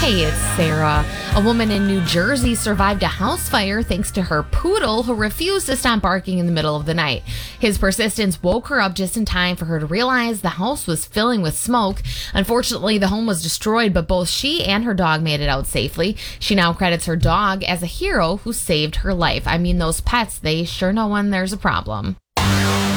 it's Sarah. A woman in New Jersey survived a house fire thanks to her poodle who refused to stop barking in the middle of the night. His persistence woke her up just in time for her to realize the house was filling with smoke. Unfortunately, the home was destroyed, but both she and her dog made it out safely. She now credits her dog as a hero who saved her life. I mean, those pets, they sure know when there's a problem.